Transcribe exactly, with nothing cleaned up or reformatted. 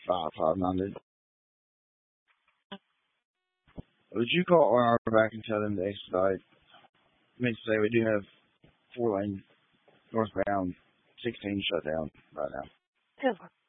five five nine. Would you call R R back and tell them to expedite? I mean, say we do have four lane northbound, sixteen shut down right now.